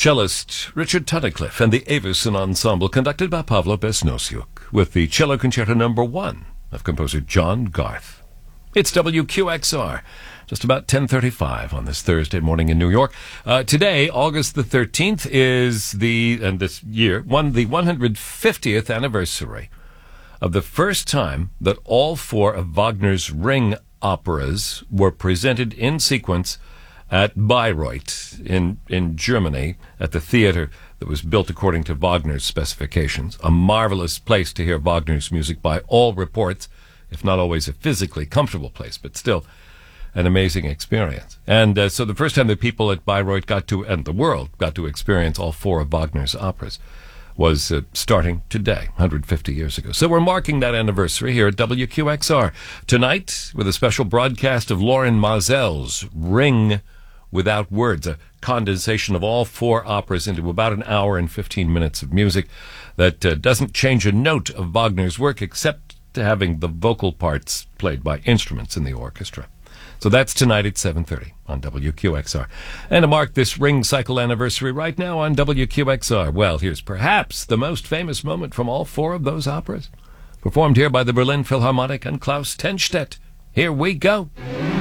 Cellist Richard Tunnicliffe and the Avison Ensemble, conducted by Pavlo Besnosiuk, with the Cello Concerto No. 1 of composer John Garth. It's WQXR, just about 10:35 on this Thursday morning in New York. Today, August the 13th, is the 150th anniversary of the first time that all four of Wagner's Ring operas were presented in sequence at Bayreuth in Germany, at the theater that was built according to Wagner's specifications. A marvelous place to hear Wagner's music by all reports, if not always a physically comfortable place, but still an amazing experience. And so the first time that people at Bayreuth and the world got to experience all four of Wagner's operas was starting today, 150 years ago. So we're marking that anniversary here at WQXR tonight with a special broadcast of Lorin Maazel's Ring Without Words, a condensation of all four operas into about an hour and 15 minutes of music that doesn't change a note of Wagner's work except having the vocal parts played by instruments in the orchestra. So that's tonight at 7:30 on WQXR. And to mark this Ring cycle anniversary right now on WQXR, well, here's perhaps the most famous moment from all four of those operas, performed here by the Berlin Philharmonic and Klaus Tenstedt. Here we go.